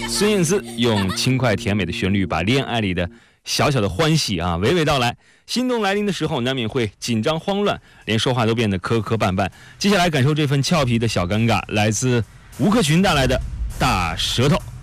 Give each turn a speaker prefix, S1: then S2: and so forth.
S1: 孙燕姿用轻快甜美的旋律，把恋爱里的小小的欢喜娓娓道来。心动来临的时候，难免会紧张慌乱，连说话都变得磕磕绊绊。接下来感受这份俏皮的小尴尬，来自吴克群带来的《大舌头》。